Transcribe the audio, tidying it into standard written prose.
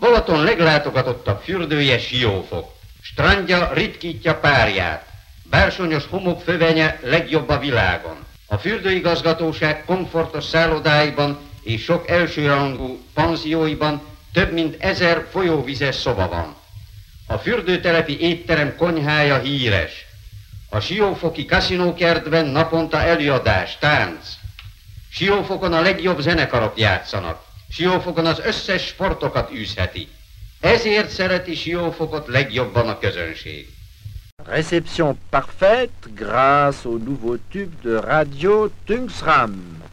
Balaton leglátogatottabb fürdője Siófok. Strandja ritkítja párját. Bársonyos homokfövenye legjobb a világon. A fürdőigazgatóság komfortos szállodáiban és sok elsőrangú panzióiban több mint 1000 folyóvizes szoba van. A fürdőtelepi étterem konyhája híres. A siófoki kaszinókertben naponta előadás, tánc. Siófokon a legjobb zenekarok játszanak. Siófokon az összes sportokat űzheti. Ezért szereti Siófokot legjobban a közönség. Réception parfaite grâce au nouveau tube de radio Tungsram.